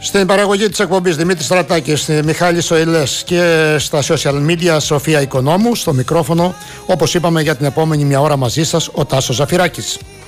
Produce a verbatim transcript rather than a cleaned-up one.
Στην παραγωγή της εκπομπής Δημήτρης Στρατάκης, Μιχάλης Οηλές και στα social media Σοφία Οικονόμου, στο μικρόφωνο, όπως είπαμε, για την επόμενη μια ώρα μαζί σας ο Τάσος Ζαφυράκης.